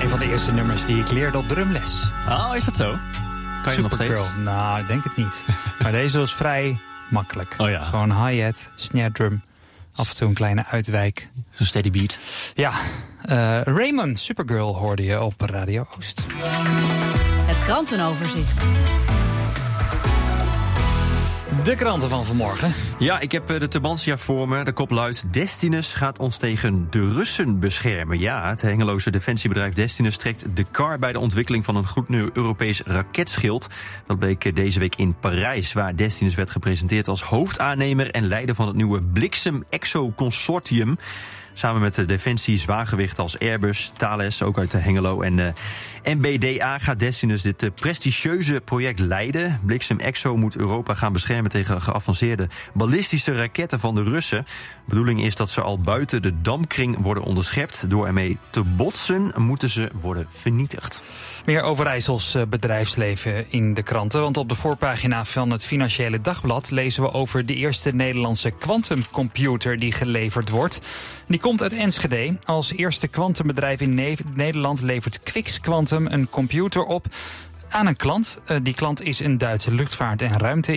Een van de eerste nummers die ik leerde op drumles. Oh, is dat zo? Kan je nog steeds? Supergirl. Nou, ik denk het niet. Maar deze was vrij makkelijk. Oh ja. Gewoon hi-hat, snare drum. Af en toe een kleine uitwijk. Zo'n steady beat. Ja, Raymond, Supergirl hoorde je op Radio Oost. Het krantenoverzicht. De kranten van vanmorgen. Ja, ik heb de Tubantia voor me. De kop luidt: Destinus gaat ons tegen de Russen beschermen. Ja, het Hengeloze defensiebedrijf Destinus trekt de kar bij de ontwikkeling van een gloednieuw Europees raketschild. Dat bleek deze week in Parijs, waar Destinus werd gepresenteerd als hoofdaannemer en leider van het nieuwe Bliksem Exo Consortium. Samen met de Defensie zwaargewicht als Airbus, Thales, ook uit de Hengelo en MBDA gaat Destinus dit prestigieuze project leiden. Bliksem Exo moet Europa gaan beschermen tegen geavanceerde ballistische raketten van de Russen. De bedoeling is dat ze al buiten de dampkring worden onderschept. Door ermee te botsen moeten ze worden vernietigd. Meer Overijssels bedrijfsleven in de kranten. Want op de voorpagina van het Financiële Dagblad lezen we over de eerste Nederlandse quantumcomputer die geleverd wordt. Die komt uit Enschede. Als eerste kwantumbedrijf in Nederland levert Quix Quantum een computer op aan een klant. Die klant is een Duitse luchtvaart- en ruimte